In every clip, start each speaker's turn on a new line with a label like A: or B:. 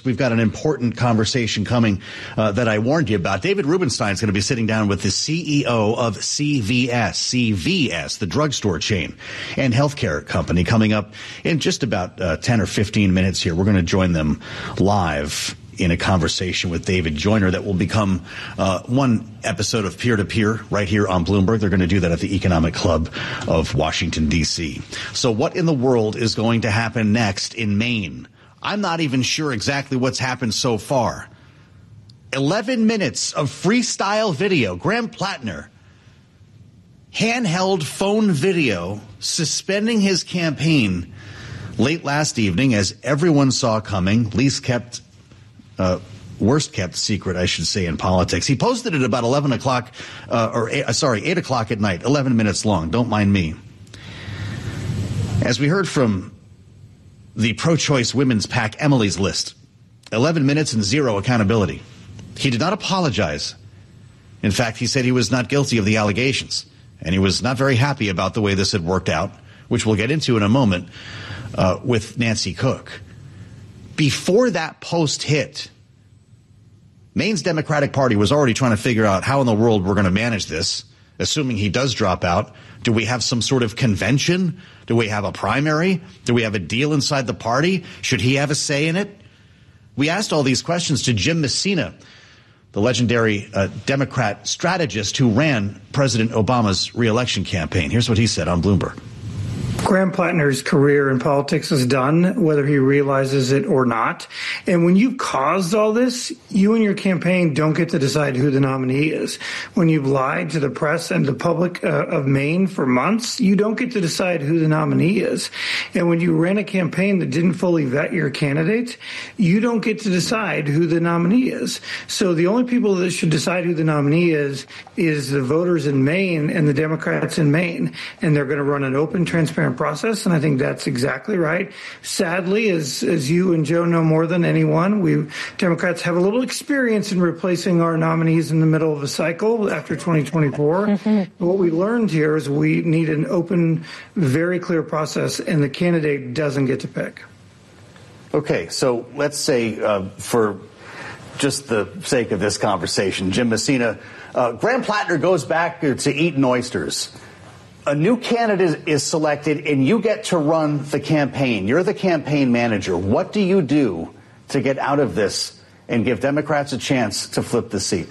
A: course, we've got an important conversation coming that I warned you about. David Rubenstein is going to be sitting down with the CEO of CVS, the drugstore chain and healthcare company, coming up in just about 10 or 15 minutes here. We're going to join them live in a conversation with David Joyner that will become one episode of Peer-to-Peer right here on Bloomberg. They're going to do that at the Economic Club of Washington, D.C. So what in the world is going to happen next in Maine? I'm not even sure exactly what's happened so far. 11 minutes of freestyle video. Graham Plattner, handheld phone video, suspending his campaign late last evening, as everyone saw coming, worst kept secret, I should say, in politics. He posted it about 8 o'clock at night, 11 minutes long. Don't mind me. As we heard from the pro-choice women's PAC, Emily's List, 11 minutes and zero accountability. He did not apologize. In fact, he said he was not guilty of the allegations, and he was not very happy about the way this had worked out, which we'll get into in a moment with Nancy Cook. Before that post hit, Maine's Democratic Party was already trying to figure out how in the world we're going to manage this, assuming he does drop out. Do we have some sort of convention? Do we have a primary? Do we have a deal inside the party? Should he have a say in it? We asked all these questions to Jim Messina, the legendary Democrat strategist who ran President Obama's reelection campaign. Here's what he said on Bloomberg.
B: Graham Plattner's career in politics is done, whether he realizes it or not. And when you've caused all this, you and your campaign don't get to decide who the nominee is. When you've lied to the press and the public of Maine for months, you don't get to decide who the nominee is. And when you ran a campaign that didn't fully vet your candidate, you don't get to decide who the nominee is. So the only people that should decide who the nominee is the voters in Maine and the Democrats in Maine. And they're going to run an open, transparent process, and I think that's exactly right. Sadly, as you and Joe know more than anyone, we Democrats have a little experience in replacing our nominees in the middle of a cycle after 2024. Mm-hmm. What we learned here is we need an open, very clear process, and the candidate doesn't get to pick.
A: Okay, so let's say, for just the sake of this conversation, Jim Messina, Graham Plattner goes back to eating oysters. A new candidate is selected, and you get to run the campaign. You're the campaign manager. What do you do to get out of this and give Democrats a chance to flip the seat?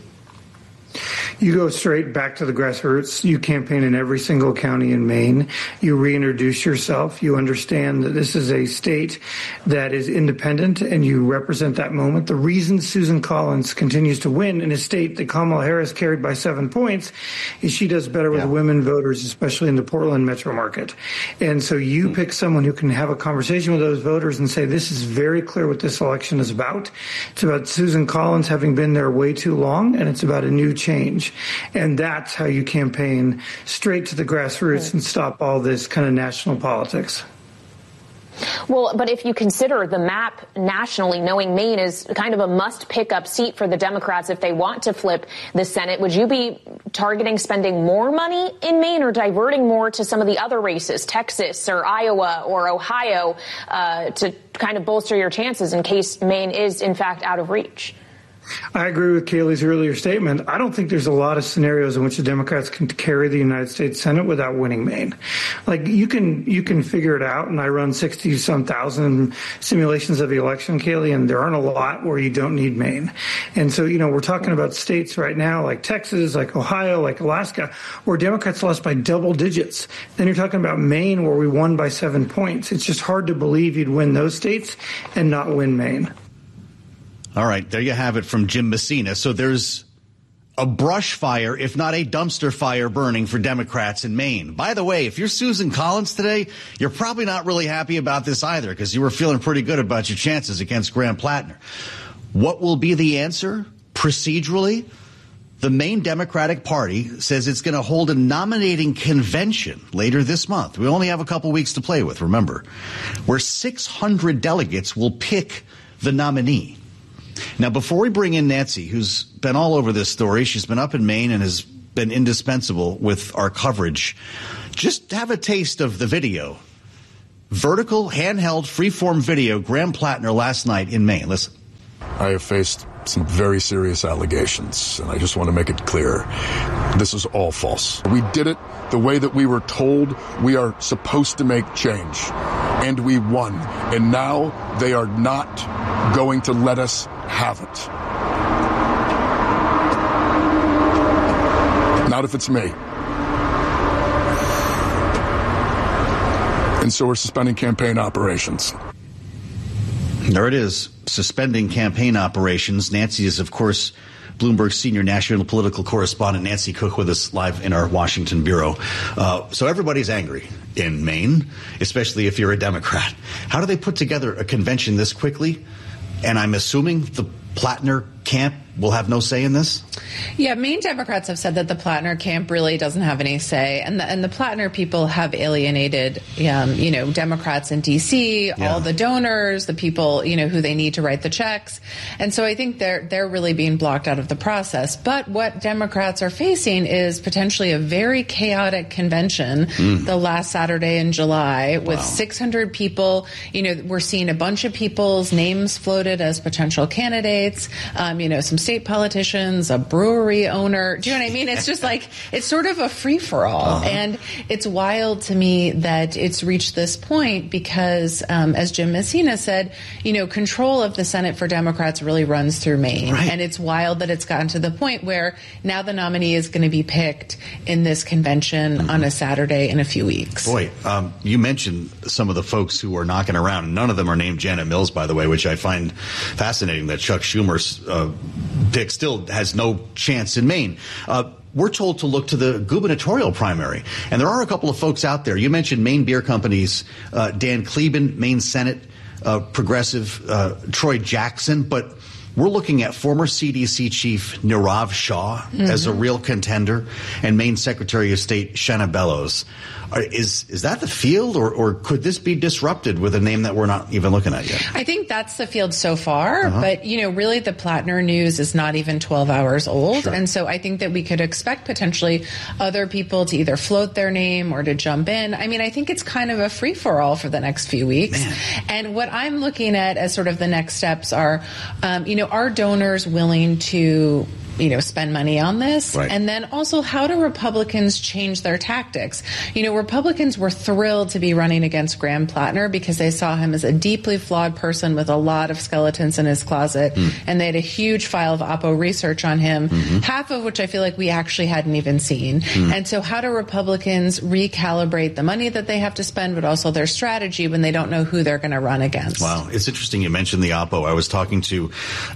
B: You go straight back to the grassroots. You campaign in every single county in Maine. You reintroduce yourself. You understand that this is a state that is independent, and you represent that moment. The reason Susan Collins continues to win in a state that Kamala Harris carried by 7 points is she does better with women voters, especially in the Portland metro market. And so you pick someone who can have a conversation with those voters and say, this is very clear what this election is about. It's about Susan Collins having been there way too long, and it's about a new change. And that's how you campaign straight to the grassroots and stop all this kind of national politics.
C: Well, but if you consider the map nationally, knowing Maine is kind of a must-pick-up seat for the Democrats if they want to flip the Senate, would you be targeting spending more money in Maine or diverting more to some of the other races, Texas or Iowa or Ohio, to kind of bolster your chances in case Maine is, in fact, out of reach?
B: I agree with Kayleigh's earlier statement. I don't think there's a lot of scenarios in which the Democrats can carry the United States Senate without winning Maine. Like, you can figure it out, and I run 60-some thousand simulations of the election, Kayleigh, and there aren't a lot where you don't need Maine. And so, we're talking about states right now like Texas, like Ohio, like Alaska, where Democrats lost by double digits. Then you're talking about Maine, where we won by 7 points. It's just hard to believe you'd win those states and not win Maine.
A: All right, there you have it from Jim Messina. So there's a brush fire, if not a dumpster fire, burning for Democrats in Maine. By the way, if you're Susan Collins today, you're probably not really happy about this either, because you were feeling pretty good about your chances against Graham Plattner. What will be the answer procedurally? The Maine Democratic Party says it's going to hold a nominating convention later this month. We only have a couple weeks to play with, remember, where 600 delegates will pick the nominee. Now, before we bring in Nancy, who's been all over this story, she's been up in Maine and has been indispensable with our coverage, just have a taste of the video. Vertical, handheld, freeform video, Graham Plattner last night in Maine. Listen.
D: I have faced some very serious allegations, and I just want to make it clear, this is all false. We did it the way that we were told we are supposed to make change, and we won. And now they are not going to let us have it. Not if it's me. And so we're suspending campaign operations.
A: There it is, suspending campaign operations. Nancy is, of course, Bloomberg's senior national political correspondent, Nancy Cook, with us live in our Washington bureau. So everybody's angry in Maine, especially if you're a Democrat. How do they put together a convention this quickly? And I'm assuming the Plattner camp will have no say in this?
E: Yeah, Maine Democrats have said that the Plattner camp really doesn't have any say, and the Plattner people have alienated, Democrats in D.C., all the donors, the people, who they need to write the checks, and so I think they're really being blocked out of the process. But what Democrats are facing is potentially a very chaotic convention the last Saturday in July with 600 people. We're seeing a bunch of people's names floated as potential candidates. Some state politicians, a brewery owner. Do you know what I mean? It's just like, it's sort of a free-for-all. And it's wild to me that it's reached this point because, as Jim Messina said, control of the Senate for Democrats really runs through Maine. Right. And it's wild that it's gotten to the point where now the nominee is going to be picked in this convention on a Saturday in a few weeks.
A: Boy, you mentioned some of the folks who are knocking around. None of them are named Janet Mills, by the way, which I find fascinating that Chuck Schumer's pick still has no chance in Maine. We're told to look to the gubernatorial primary, and there are a couple of folks out there. You mentioned Maine Beer Company's Dan Kleben, Maine Senate progressive Troy Jackson, but we're looking at former CDC chief Nirav Shah as a real contender, and Maine Secretary of State Shanna Bellows. Is that the field, or could this be disrupted with a name that we're not even looking at yet?
E: I think that's the field so far, but, really the Plattner news is not even 12 hours old. Sure. And so I think that we could expect potentially other people to either float their name or to jump in. I mean, I think it's kind of a free-for-all for the next few weeks. Man. And what I'm looking at as sort of the next steps are, are donors willing to spend money on this? Right. And then also, how do Republicans change their tactics? Republicans were thrilled to be running against Graham Plattner because they saw him as a deeply flawed person with a lot of skeletons in his closet. And they had a huge file of Oppo research on him, half of which I feel like we actually hadn't even seen. And so how do Republicans recalibrate the money that they have to spend, but also their strategy when they don't know who they're going to run against?
A: Wow. It's interesting you mentioned the Oppo. I was talking to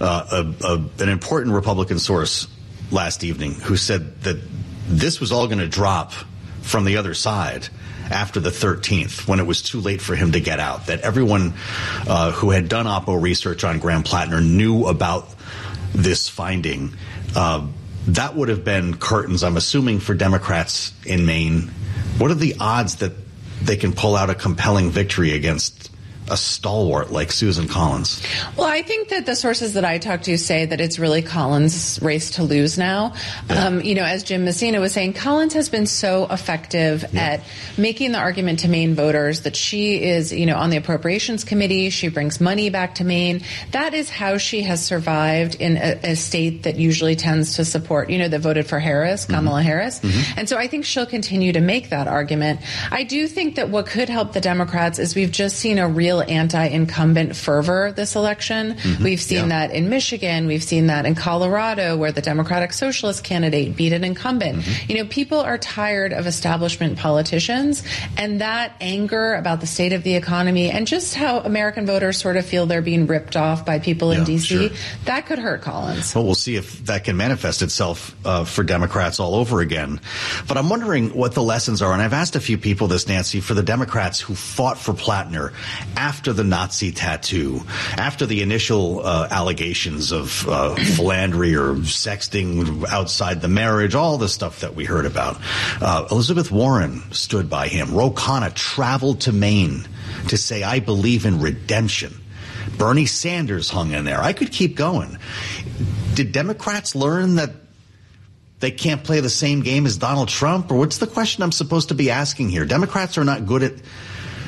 A: an important Republican source last evening who said that this was all going to drop from the other side after the 13th, when it was too late for him to get out, that everyone who had done Oppo research on Graham Plattner knew about this finding. That would have been curtains, I'm assuming, for Democrats in Maine. What are the odds that they can pull out a compelling victory against a stalwart like Susan Collins?
E: Well, I think that the sources that I talk to say that it's really Collins' race to lose now. Yeah. As Jim Messina was saying, Collins has been so effective at making the argument to Maine voters that she is, on the Appropriations Committee. She brings money back to Maine. That is how she has survived in a state that usually tends to support, that voted for Harris, Kamala Harris. And so I think she'll continue to make that argument. I do think that what could help the Democrats is we've just seen a real anti-incumbent fervor this election. We've seen that in Michigan. We've seen that in Colorado, where the Democratic Socialist candidate beat an incumbent. People are tired of establishment politicians, and that anger about the state of the economy and just how American voters sort of feel they're being ripped off by people in D.C., that could hurt Collins.
A: Well, we'll see if that can manifest itself for Democrats all over again. But I'm wondering what the lessons are, and I've asked a few people this, Nancy, for the Democrats who fought for Plattner after the Nazi tattoo, after the initial allegations of philandry or sexting outside the marriage, all the stuff that we heard about. Elizabeth Warren stood by him. Ro Khanna traveled to Maine to say, I believe in redemption. Bernie Sanders hung in there. I could keep going. Did Democrats learn that they can't play the same game as Donald Trump? Or what's the question I'm supposed to be asking here? Democrats are not good at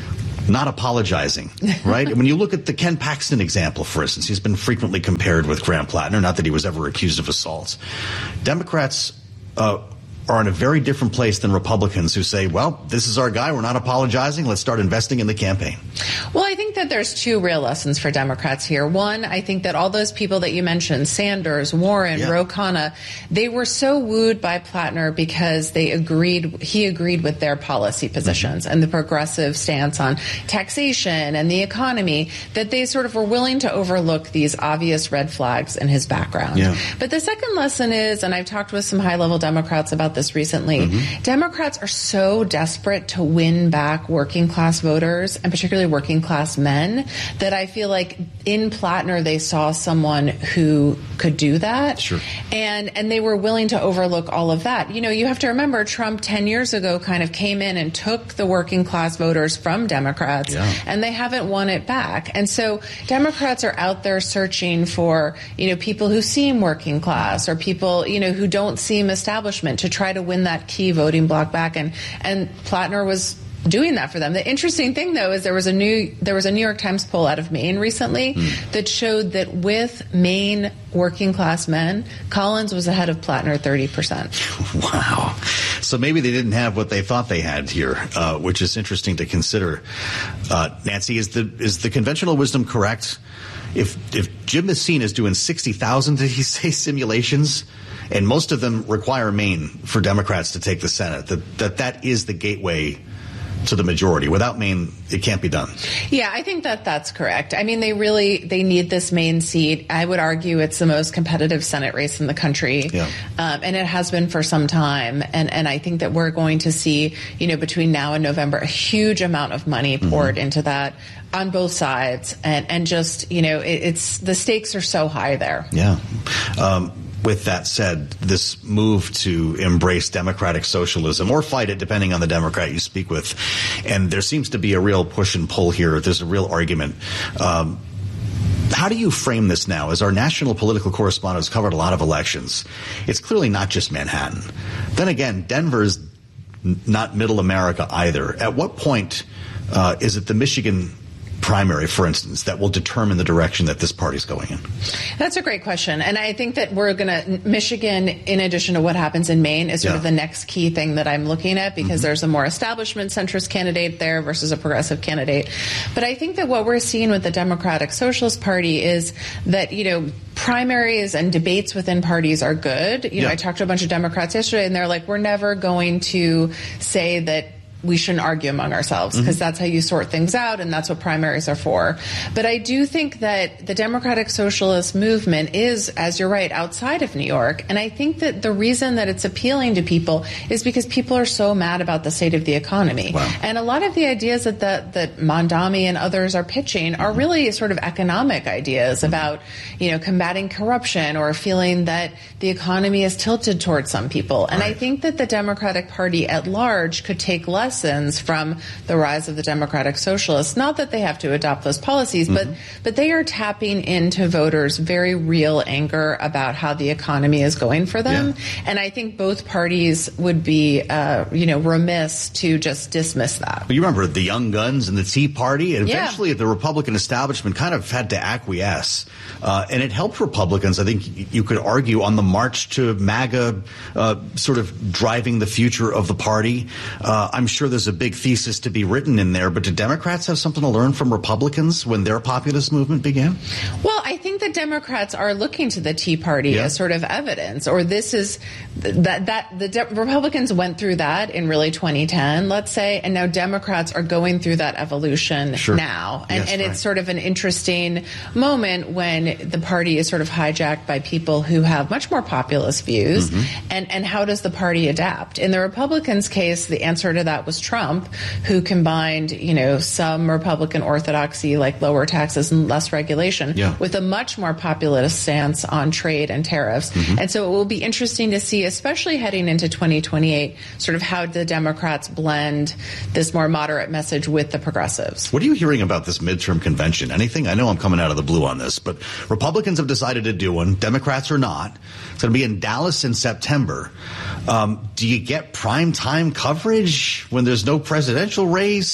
A: not apologizing, right? When you look at the Ken Paxton example, for instance, he's been frequently compared with Graham Plattner, not that he was ever accused of assault. Democrats are in a very different place than Republicans who say, well, this is our guy, we're not apologizing, let's start investing in the campaign.
E: Well, I think that there's two real lessons for Democrats here. One, I think that all those people that you mentioned, Sanders, Warren, Ro Khanna, they were so wooed by Plattner because he agreed with their policy positions and the progressive stance on taxation and the economy, that they sort of were willing to overlook these obvious red flags in his background. Yeah. But the second lesson is, and I've talked with some high-level Democrats about this recently, Democrats are so desperate to win back working class voters, and particularly working class men, that I feel like in Plattner they saw someone who could do that. Sure. And they were willing to overlook all of that. You know, you have to remember Trump 10 years ago kind of came in and took the working class voters from Democrats, and they haven't won it back. And so Democrats are out there searching for, you know, people who seem working class or people, you know, who don't seem establishment to try to win that key voting bloc back. And Plattner was doing that for them. The interesting thing, though, is there was a New York Times poll out of Maine recently that showed that with Maine working class men, Collins was ahead of Plattner 30%.
A: Wow. So maybe they didn't have what they thought they had here, which is interesting to consider. Nancy, is the conventional wisdom correct? If Jim Messina is doing 60,000, did he say, simulations, and most of them require Maine for Democrats to take the Senate, that is the gateway to the majority. Without Maine, it can't be done.
E: Yeah, I think that's correct. I mean, they need this Maine seat. I would argue it's the most competitive Senate race in the country, and it has been for some time. And I think that we're going to see, you know, between now and November, a huge amount of money poured into that on both sides, and just, you know, it's the stakes are so high there.
A: Yeah. With that said, this move to embrace democratic socialism, or fight it depending on the Democrat you speak with, and there seems to be a real push and pull here. There's a real argument. How do you frame this now? As our national political correspondent has covered a lot of elections, it's clearly not just Manhattan. Then again, Denver's not middle America either. At what point is it the Michigan primary, for instance, that will determine the direction that this party's going in?
E: That's a great question. And I think that Michigan, in addition to what happens in Maine, is sort of the next key thing that I'm looking at, because there's a more establishment centrist candidate there versus a progressive candidate. But I think that what we're seeing with the Democratic Socialist Party is that, you know, primaries and debates within parties are good. You know, I talked to a bunch of Democrats yesterday, and they're like, we're never going to say that we shouldn't argue among ourselves, because that's how you sort things out, and that's what primaries are for. But I do think that the Democratic Socialist movement is, as you're right, outside of New York. And I think that the reason that it's appealing to people is because people are so mad about the state of the economy. Wow. And a lot of the ideas that Mondami and others are pitching are really sort of economic ideas about, you know, combating corruption, or feeling that the economy is tilted towards some people. And I think that the Democratic Party at large could take lessons from the rise of the Democratic Socialists. Not that they have to adopt those policies, but they are tapping into voters' very real anger about how the economy is going for them. And I think both parties would be, remiss to just dismiss that.
A: But you remember the Young Guns and the Tea Party, and eventually the Republican establishment kind of had to acquiesce. And it helped Republicans, I think you could argue, on the march to MAGA, sort of driving the future of the party. I'm sure there's a big thesis to be written in there, but do Democrats have something to learn from Republicans when their populist movement began?
E: Well, I think that Democrats are looking to the Tea Party as sort of evidence, or this is that Republicans went through that in really 2010, let's say, and now Democrats are going through that evolution now. And it's sort of an interesting moment when the party is sort of hijacked by people who have much more populist views. And how does the party adapt? In the Republicans' case, the answer to that was Trump, who combined, you know, some Republican orthodoxy like lower taxes and less regulation with a much more populist stance on trade and tariffs. And so it will be interesting to see, especially heading into 2028, sort of how the Democrats blend this more moderate message with the progressives.
A: What are you hearing about this midterm convention? Anything? I know I'm coming out of the blue on this, but Republicans have decided to do one. Democrats are not. It's going to be in Dallas in September. Do you get prime time coverage when there's no presidential race?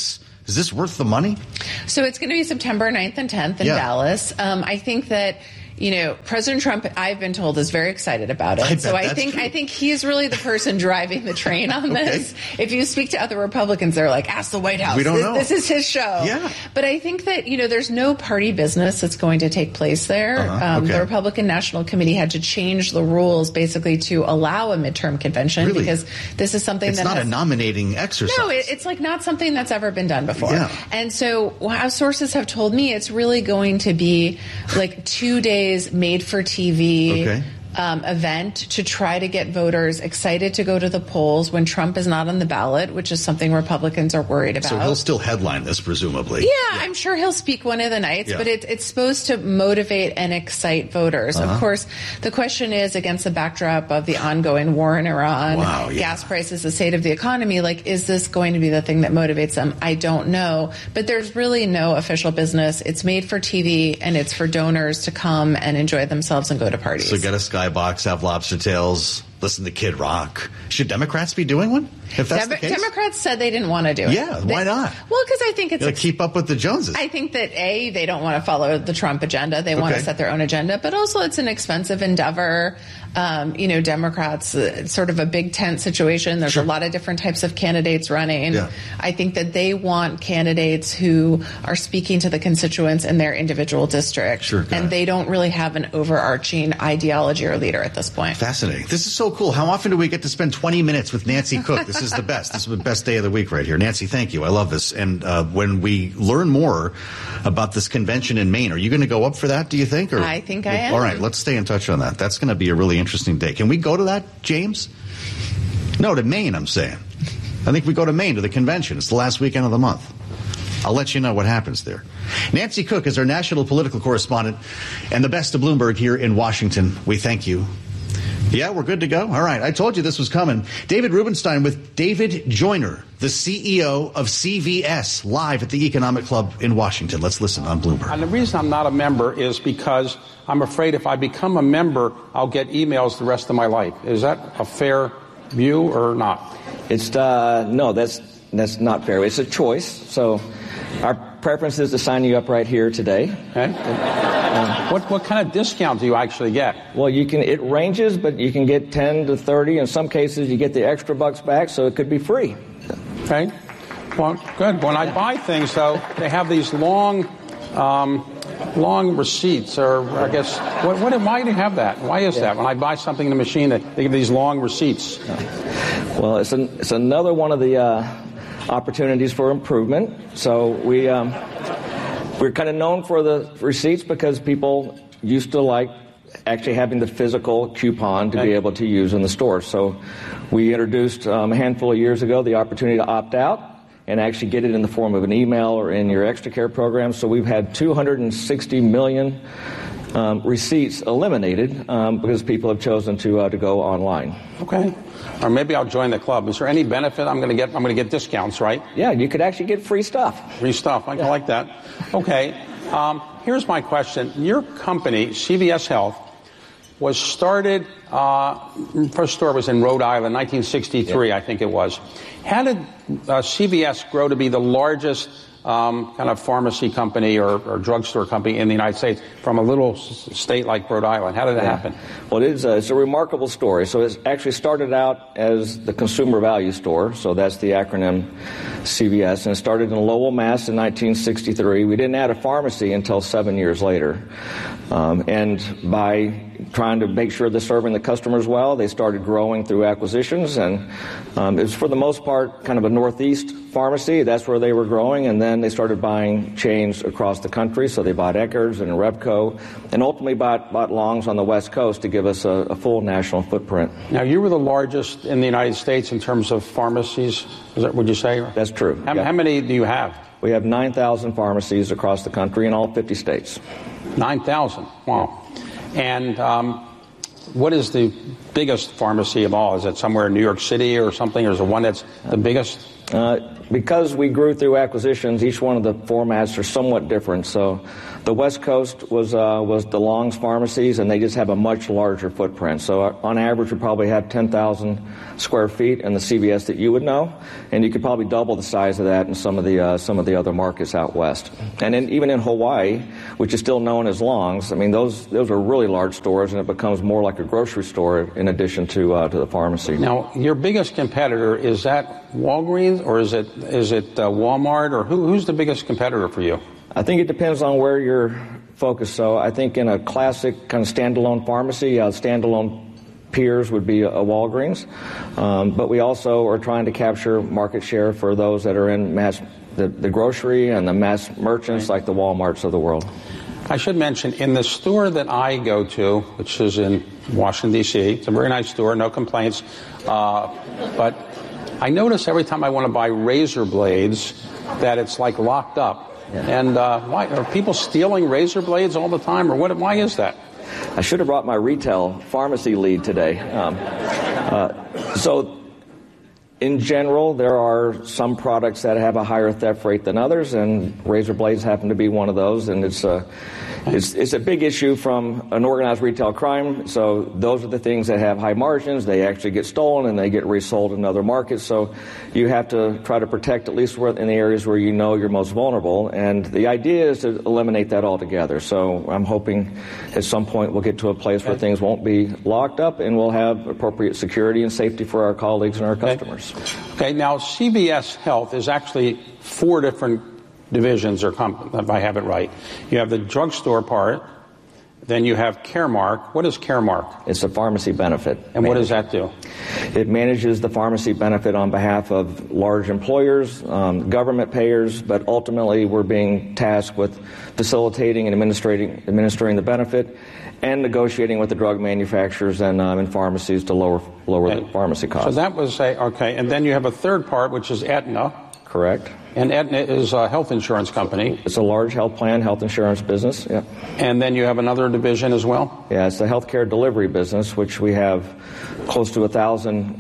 A: Is this worth the money?
E: So it's going to be September 9th and 10th in Dallas. I think that, President Trump, I've been told, is very excited about it. I think he's really the person driving the train on this. If you speak to other Republicans, they're like, ask the White House.
A: We don't know.
E: This is his show.
A: Yeah.
E: But I think that, there's no party business that's going to take place there. The Republican National Committee had to change the rules basically to allow a midterm convention because this is something
A: it's not a nominating exercise.
E: No, it's like not something that's ever been done before.
A: Yeah.
E: And so how sources have told me it's really going to be like 2 days made for TV event to try to get voters excited to go to the polls when Trump is not on the ballot, which is something Republicans are worried about.
A: So he'll still headline this, presumably.
E: Yeah, I'm sure he'll speak one of the nights, but it's supposed to motivate and excite voters. Of course, the question is, against the backdrop of the ongoing war in Iran, gas prices, the state of the economy, is this going to be the thing that motivates them? I don't know. But there's really no official business. It's made for TV, and it's for donors to come and enjoy themselves and go to parties.
A: So get a skybox, have lobster tails, listen to Kid Rock. Should Democrats be doing one? If that's the case? Democrats
E: said they didn't want to do it.
A: Yeah, why not?
E: Well, because I think it's...
A: keep up with the Joneses.
E: I think that, they don't want to follow the Trump agenda. They want to set their own agenda. But also it's an expensive endeavor. Democrats, sort of a big tent situation. There's a lot of different types of candidates running. Yeah. I think that they want candidates who are speaking to the constituents in their individual district. And they don't really have an overarching ideology or leader at this point.
A: Fascinating. This is so cool. How often do we get to spend 20 minutes with Nancy Cook? This is the best. This is the best day of the week right here. Nancy, thank you. I love this. And when we learn more about this convention in Maine, are you going to go up for that, do you think? Or,
E: I think I am.
A: All right, let's stay in touch on that. That's going to be a really interesting day. Can we go to that, James? No, to Maine, I'm saying. I think we go to Maine to the convention. It's the last weekend of the month. I'll let you know what happens there. Nancy Cook is our national political correspondent and the best of Bloomberg here in Washington. We thank you. Yeah, we're good to go. All right. I told you this was coming. David Rubenstein with David Joyner, the CEO of CVS, live at the Economic Club in Washington. Let's listen on Bloomberg.
F: And the reason I'm not a member is because I'm afraid if I become a member, I'll get emails the rest of my life. Is that a fair view or not?
G: It's no, that's not fair. It's a choice. So our preference is to sign you up right here today.
F: Okay. What kind of discount do you actually get?
G: Well, it ranges, but you can get 10 to 30. In some cases, you get the extra bucks back, so it could be free.
F: Okay. Well, good. When I buy things, though, they have these long receipts, or I guess, why do you have that? Why is that? When I buy something in the machine, they give these long receipts.
G: Well, it's another one of the opportunities for improvement. So we're kind of known for the receipts because people used to like actually having the physical coupon to be able to use in the store. So we introduced a handful of years ago the opportunity to opt out and actually get it in the form of an email or in your Extra Care program. So we've had 260 million receipts eliminated because people have chosen to go online.
F: Okay. Or maybe I'll join the club. Is there any benefit? I'm going to get discounts, right?
G: Yeah, you could actually get free stuff.
F: Free stuff. I like that. Okay. Here's my question. Your company, CVS Health, was started, first store was in Rhode Island, 1963, I think it was. How did CVS grow to be the largest kind of pharmacy company or drugstore company in the United States from a little state like Rhode Island? How did it happen?
G: Well, it's a remarkable story. So it actually started out as the Consumer Value Store, so that's the acronym CVS, and it started in Lowell, Mass. in 1963. We didn't add a pharmacy until 7 years later. And by trying to make sure they're serving the customers well, they started growing through acquisitions, and it was for the most part kind of a Northeast pharmacy. That's where they were growing, and then they started buying chains across the country. So they bought Eckerd's and Revco, and ultimately bought Long's on the West Coast to give us a full national footprint.
F: Now, you were the largest in the United States in terms of pharmacies, would you say?
G: That's true.
F: How many do you have?
G: We have 9,000 pharmacies across the country in all 50 states.
F: 9,000. Wow. And what is the biggest pharmacy of all? Is it somewhere in New York City or something, or is it one that's the biggest?
G: Because we grew through acquisitions, each one of the formats are somewhat different. So the West Coast was the Long's pharmacies, and they just have a much larger footprint. So on average, we probably have 10,000 square feet in the CVS that you would know, and you could probably double the size of that in some of the other markets out west. And even in Hawaii, which is still known as Long's, I mean those are really large stores, and it becomes more like a grocery store in addition to the pharmacy.
F: Now, your biggest competitor, is that Walgreens, or is it Walmart, or who's the biggest competitor for you?
G: I think it depends on where you're focused. So I think in a classic kind of standalone pharmacy, standalone peers would be a Walgreens. But we also are trying to capture market share for those that are in the grocery and the mass merchants like the Walmarts of the world.
F: I should mention, in the store that I go to, which is in Washington, D.C., it's a very nice store, no complaints, but I notice every time I want to buy razor blades that it's like locked up. Yeah. And why are people stealing razor blades all the time, or what? Why is that?
G: I should have brought my retail pharmacy lead today. So in general, there are some products that have a higher theft rate than others, and razor blades happen to be one of those. And it's a big issue from an organized retail crime. So those are the things that have high margins. They actually get stolen and they get resold in other markets. So you have to try to protect at least in the areas where you know you're most vulnerable. And the idea is to eliminate that altogether. So I'm hoping at some point we'll get to a place where things won't be locked up and we'll have appropriate security and safety for our colleagues and our customers.
F: Okay, now CVS Health is actually 4 different divisions, or if I have it right. You have the drugstore part, then you have Caremark. What is Caremark?
G: It's a pharmacy benefit.
F: And what does that do?
G: It manages the pharmacy benefit on behalf of large employers, government payers, but ultimately we're being tasked with facilitating and administering the benefit and negotiating with the drug manufacturers and pharmacies to lower the pharmacy costs.
F: So that was okay. And then you have a third part, which is Aetna.
G: Correct.
F: And Aetna is a health insurance company.
G: It's a large health plan, health insurance business. Yeah.
F: And then you have another division as well?
G: Yeah, it's the healthcare delivery business, which we have close to 1,000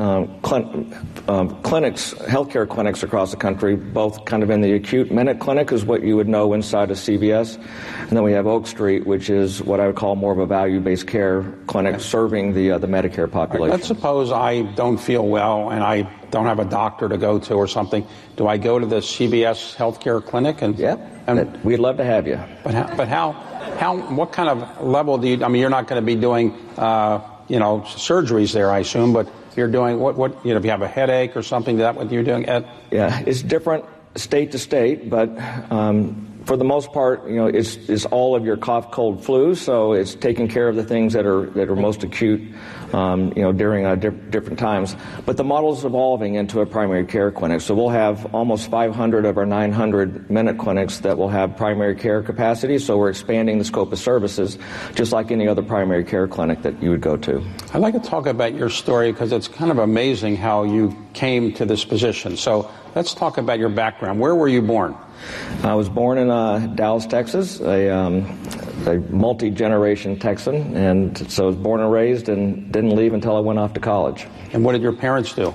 G: clinics, healthcare clinics across the country, both kind of in the acute minute clinic is what you would know inside of CVS. And then we have Oak Street, which is what I would call more of a value-based care clinic serving the Medicare population.
F: Let's suppose I don't feel well and I don't have a doctor to go to or something. Do I go to the CVS healthcare clinic?
G: And we'd love to have you.
F: But how? What kind of level do you? I mean, you're not going to be doing, surgeries there, I assume. But you're doing what? If you have a headache or something, is that what you're doing?
G: Yeah, it's different state to state, but for the most part, it's all of your cough, cold, flu. So it's taking care of the things that are most acute, during different times. But the model's evolving into a primary care clinic. So we'll have almost 500 of our 900 minute clinics that will have primary care capacity. So we're expanding the scope of services, just like any other primary care clinic that you would go to.
F: I'd like to talk about your story because it's kind of amazing how you came to this position. So let's talk about your background. Where were you born?
G: I was born in Dallas, Texas, a multi-generation Texan, and so I was born and raised and didn't leave until I went off to college.
F: And what did your parents do?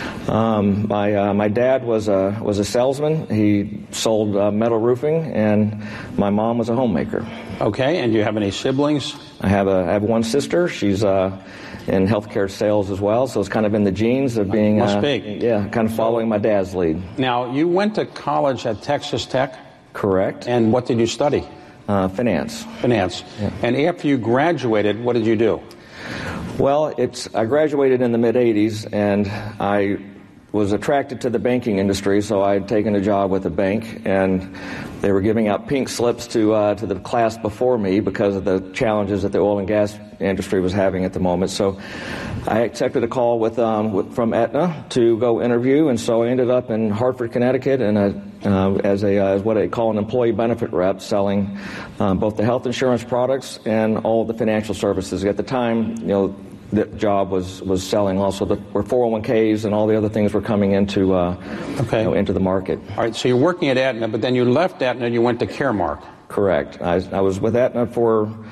G: My dad was a salesman. He sold metal roofing, and my mom was a homemaker.
F: Okay, and do you have any siblings?
G: I have one sister. She's in healthcare sales as well, so it's kind of in the genes of being kind of following my dad's lead.
F: Now, you went to college at Texas Tech?
G: Correct.
F: And what did you study?
G: Finance.
F: Finance. Yeah. And after you graduated, what did you do?
G: Well, I graduated in the mid-'80s, and I was attracted to the banking industry, so I had taken a job with a bank, and they were giving out pink slips to the class before me because of the challenges that the oil and gas industry was having at the moment. So I accepted a call from Aetna to go interview, and so I ended up in Hartford, Connecticut, and as what they call an employee benefit rep, selling both the health insurance products and all of the financial services. At the time, that job was selling also the 401ks and all the other things were coming into into the market.
F: All right, so you're working at Aetna, but then you left Aetna and you went to Caremark.
G: Correct. I was with Aetna for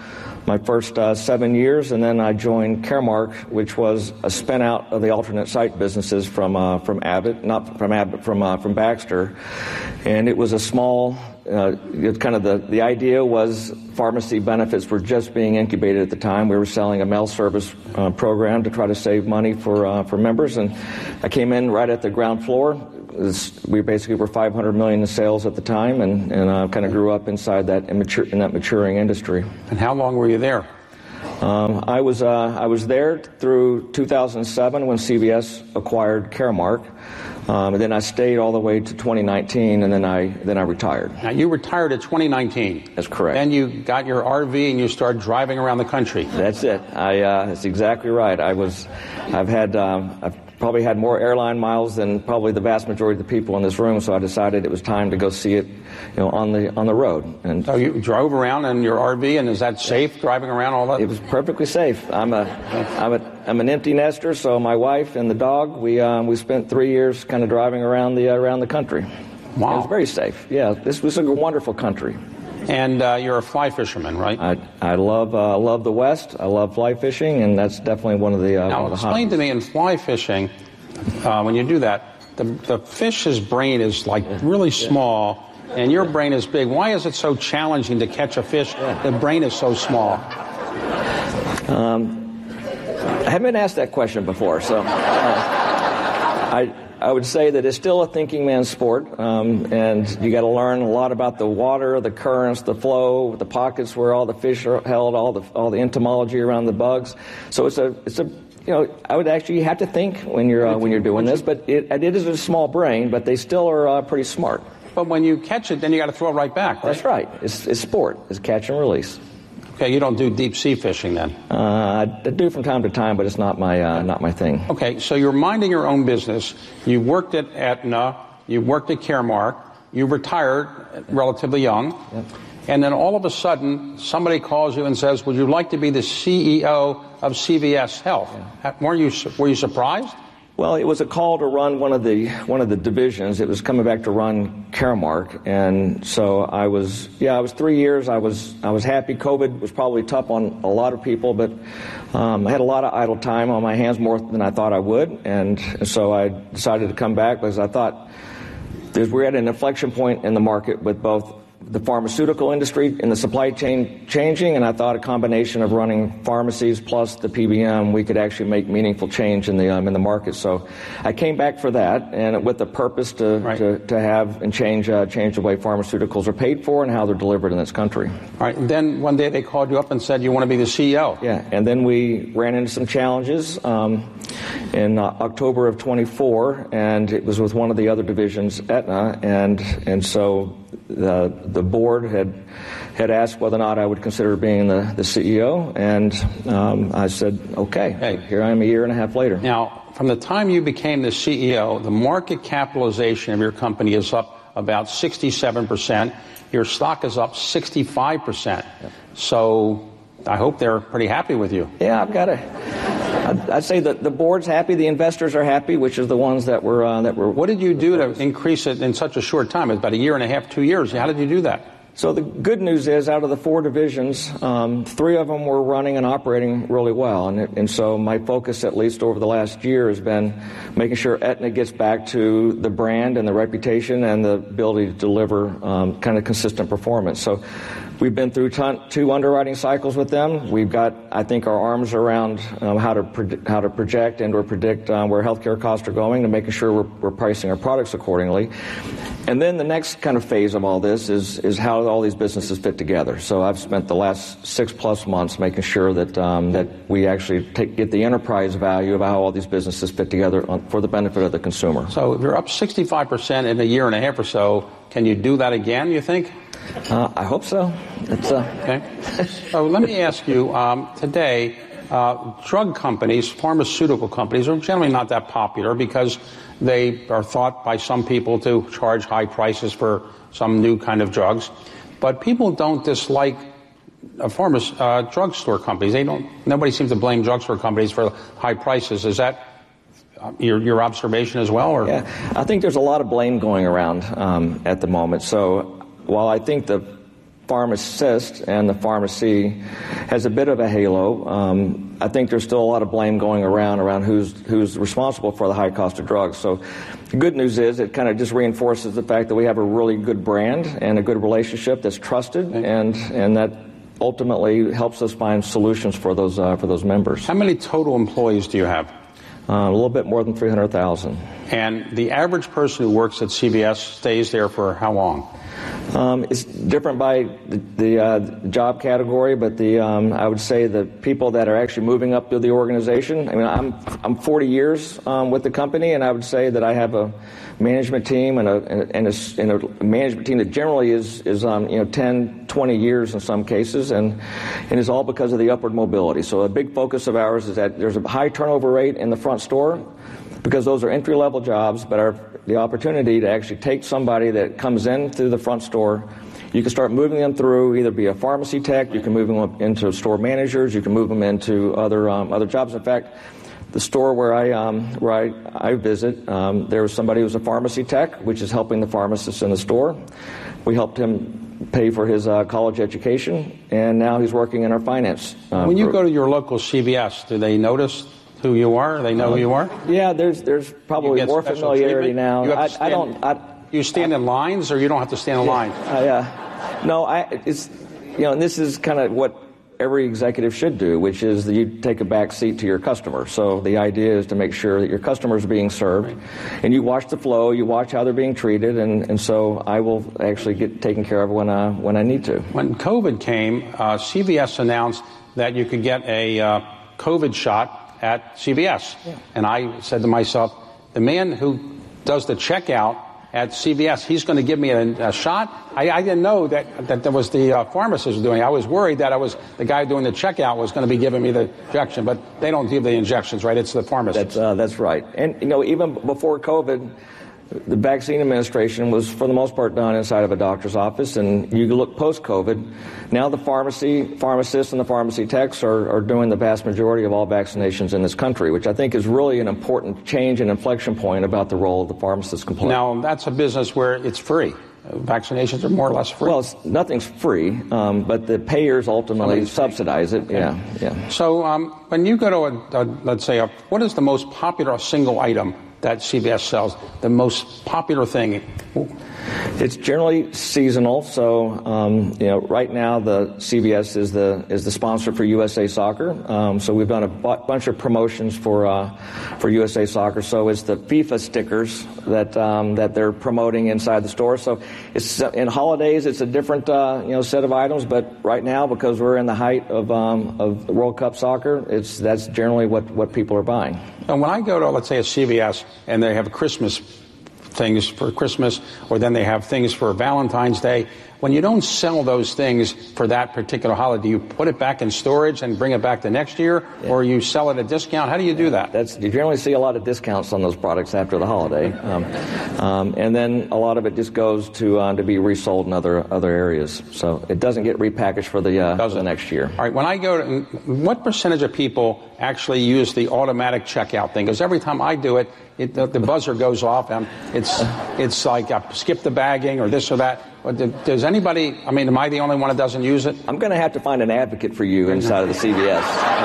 G: my first 7 years, and then I joined Caremark, which was a spin out of the alternate site businesses from Abbott, not from Abbott, from Baxter, and it was a small. The idea was pharmacy benefits were just being incubated at the time. We were selling a mail service program to try to save money for members, and I came in right at the ground floor. We basically were $500 million in sales at the time, and kind of grew up inside that in that maturing industry.
F: And how long were you there?
G: I was there through 2007 when CVS acquired Caremark. And then I stayed all the way to 2019, and then I retired.
F: Now, you retired at 2019.
G: That's correct.
F: Then you got your RV and you started driving around the country.
G: That's it. That's exactly right. I've probably had more airline miles than probably the vast majority of the people in this room, so I decided it was time to go see it, on the road. And
F: so you drove around in your RV, and is that safe driving around all that?
G: It was perfectly safe. I'm an empty nester, so my wife and the dog, we spent 3 years kind of driving around the country.
F: Wow.
G: It was very safe. Yeah, this was a wonderful country.
F: And you're a fly fisherman, right?
G: I love the West. I love fly fishing, and that's definitely one of the
F: Now, explain to me, in fly fishing, when you do that, the fish's brain is like really small, and your brain is big. Why is it so challenging to catch a fish? The brain is so small.
G: I haven't been asked that question before, so I would say that it's still a thinking man's sport, and you got to learn a lot about the water, the currents, the flow, the pockets where all the fish are held, all the entomology around the bugs. So it's a I would actually have to think when you're doing this, but it is a small brain, but they still are pretty smart.
F: But when you catch it, then you got to throw it right back, right?
G: That's right. It's sport. It's catch and release.
F: Okay, you don't do deep sea fishing then?
G: I do from time to time, but it's not my thing.
F: Okay, so you're minding your own business. You worked at Aetna. You worked at Caremark. You retired relatively young.
G: Yep.
F: And then all of a sudden, somebody calls you and says, would you like to be the CEO of CVS Health? Yeah. Were you surprised?
G: Well, it was a call to run one of the divisions. It was coming back to run Caremark, and so I was 3 years. I was happy. COVID was probably tough on a lot of people, but I had a lot of idle time on my hands, more than I thought I would, and so I decided to come back because I thought we're at an inflection point in the market with both the pharmaceutical industry and the supply chain changing, and I thought a combination of running pharmacies plus the PBM, we could actually make meaningful change in the market. So I came back for that, and with the purpose to have and change the way pharmaceuticals are paid for and how they're delivered in this country.
F: All right. And then one day they called you up and said you want to be the CEO.
G: Yeah, and then we ran into some challenges in October of 24, and it was with one of the other divisions, Aetna, and so the board had asked whether or not I would consider being the CEO, and I said, okay. Hey, here I am a year and a half later.
F: Now, from the time you became the CEO, the market capitalization of your company is up about 67%. Your stock is up 65%. Yep. So I hope they're pretty happy with you.
G: Yeah, I'd say that the board's happy, the investors are happy, which is the ones that were.
F: What did you do to increase it in such a short time? It's about a year and a half, 2 years. How did you do that?
G: So the good news is, out of the 4 divisions, 3 of them were running and operating really well, and so my focus, at least over the last year, has been making sure Aetna gets back to the brand and the reputation and the ability to deliver kind of consistent performance. So we've been through 2 underwriting cycles with them. We've got, I think, our arms around how to project and or predict where healthcare costs are going, and making sure we're pricing our products accordingly. And then the next kind of phase of all this is how all these businesses fit together. So I've spent the last 6+ months making sure that we actually get the enterprise value of how all these businesses fit together for the benefit of the consumer.
F: So if you're up 65% in a year and a half or so, can you do that again, you think?
G: I hope so.
F: Okay. So let me ask you, today, drug companies, pharmaceutical companies, are generally not that popular because they are thought by some people to charge high prices for some new kind of drugs. But people don't dislike drugstore companies. Nobody seems to blame drugstore companies for high prices. Is that your observation as well? Or?
G: Yeah, I think there's a lot of blame going around at the moment. So while I think the pharmacist and the pharmacy has a bit of a halo. I think there's still a lot of blame going around who's responsible for the high cost of drugs. So the good news is it kind of just reinforces the fact that we have a really good brand and a good relationship that's trusted, and that ultimately helps us find solutions for those members.
F: How many total employees do you have?
G: A little bit more than 300,000.
F: And the average person who works at CVS stays there for how long?
G: It's different by the job category, but I would say the people that are actually moving up through the organization. I mean, I'm 40 years with the company, and I would say that I have a management team and a management team that generally is 10, 20 years in some cases, and it's all because of the upward mobility. So a big focus of ours is that there's a high turnover rate in the front store, because those are entry-level jobs, but the opportunity to actually take somebody that comes in through the front store, you can start moving them through, either be a pharmacy tech, you can move them into store managers, you can move them into other jobs. In fact, the store where I visit, there was somebody who was a pharmacy tech, which is helping the pharmacist in the store. We helped him pay for his college education, and now he's working in our finance
F: When you
G: group.
F: go to your local CVS, do they notice who you are? They know who you are?
G: Yeah, there's probably more familiarity now.
F: You stand in lines, or you don't have to stand in line?
G: And this is kind of what every executive should do, which is that you take a back seat to your customer. So the idea is to make sure that your customers are being served, and you watch the flow, you watch how they're being treated, and so I will actually get taken care of when I need to.
F: When COVID came, CVS announced that you could get a COVID shot at CVS. Yeah. And I said to myself, the man who does the checkout at CVS, he's going to give me a shot? I didn't know that was the pharmacist doing it. I was worried that the guy doing the checkout was going to be giving me the injection, but they don't give the injections, right? It's the pharmacist.
G: That's right. And, even before COVID, the vaccine administration was, for the most part, done inside of a doctor's office, and you look post-COVID, now the pharmacists and the pharmacy techs are doing the vast majority of all vaccinations in this country, which I think is really an important change and inflection point about the role of the pharmacist component.
F: Now, that's a business where it's free. Vaccinations are more or less free.
G: Well, nothing's free, but the payers ultimately subsidize it. Okay. Yeah.
F: So when you go to let's say, what is the most popular single item that CVS sells, the most popular thing?
G: It's generally seasonal. So, right now the CVS is the sponsor for USA Soccer. So we've done a bunch of promotions for USA Soccer. So it's the FIFA stickers that they're promoting inside the store. So it's in holidays, it's a different set of items. But right now, because we're in the height of the World Cup soccer, that's generally what people are buying.
F: And when I go to, let's say, a CVS and they have Christmas things for Christmas, or then they have things for Valentine's Day, when you don't sell those things for that particular holiday, do you put it back in storage and bring it back the next year, or you sell it at a discount? How do you do that?
G: You generally see a lot of discounts on those products after the holiday, and then a lot of it just goes to be resold in other areas. So it doesn't get repackaged for the next year.
F: All right. When I go what percentage of people actually use the automatic checkout thing? Because every time I do it, the buzzer goes off, and it's like I skip the bagging or this or that. Does anybody, am I the only one that doesn't use it?
G: I'm going to have to find an advocate for you inside of the CVS.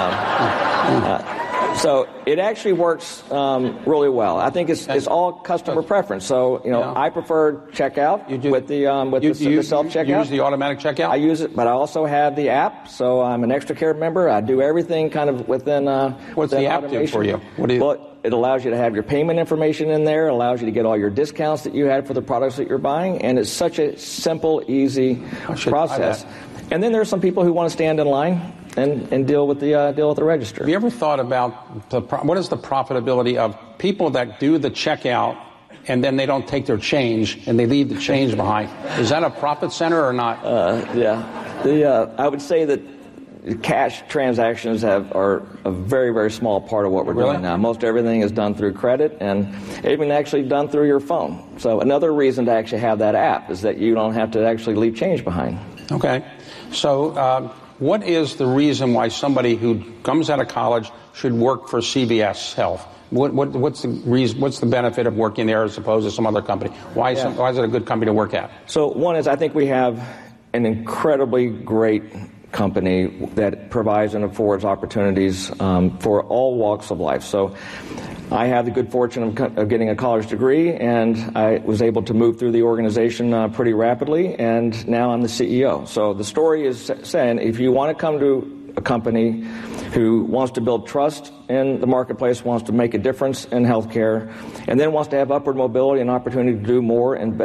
G: So it actually works really well. I think it's all customer preference. So, I prefer checkout with the self-checkout.
F: You use the automatic checkout?
G: I use it, but I also have the app. So I'm an Extra Care member. I do everything kind of within
F: What's the app do for you?
G: It allows you to have your payment information in there. It allows you to get all your discounts that you had for the products that you're buying. And it's such a simple, easy process. And then there are some people who want to stand in line and deal with the register.
F: Have you ever thought about what is the profitability of people that do the checkout and then they don't take their change and they leave the change behind? Is that a profit center or not?
G: I would say that cash transactions are a very, very small part of what we're doing now. Most everything is done through credit, and even actually done through your phone. So another reason to actually have that app is that you don't have to actually leave change behind.
F: Okay. So what is the reason why somebody who comes out of college should work for CVS Health? What's the reason? What's the benefit of working there as opposed to some other company? Why is it a good company to work at?
G: So one is, I think we have an incredibly great company that provides and affords opportunities for all walks of life. So I had the good fortune of getting a college degree, and I was able to move through the organization pretty rapidly, and now I'm the CEO. So the story is saying if you want to come to a company who wants to build trust in the marketplace, wants to make a difference in healthcare, and then wants to have upward mobility and opportunity to do more and